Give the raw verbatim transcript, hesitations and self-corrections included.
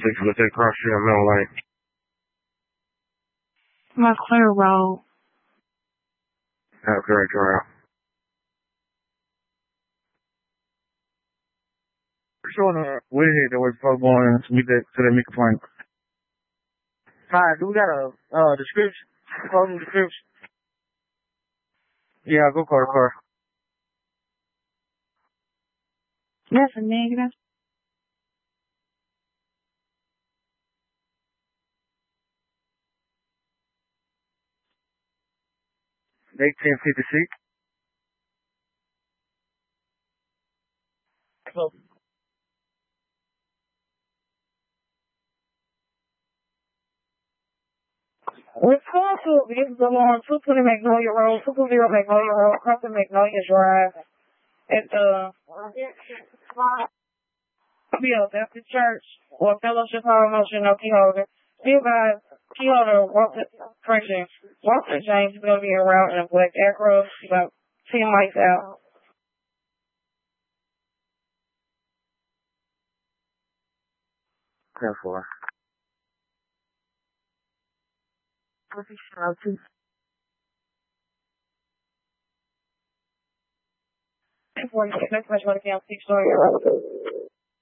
Take a look at cross street on Middle Lane. Montclair Road. Have a great drive. Showing a weird that was supposed going to meet that to that make complaint. Hi, do we got a uh description? Closing description? Yeah, go car car. That's a negative. Eighteen fifty six. So Response to abuse along two twenty Magnolia Road, two twenty Magnolia Road, crossing Magnolia Drive at the Bill Baptist Church or Fellowship Hall Motion of Keyholder. Be advised, Keyholder, Walter, correction, Walter James is going to be around in a black Acura about ten miles out. Careful. Before you get next much money, I'll see story.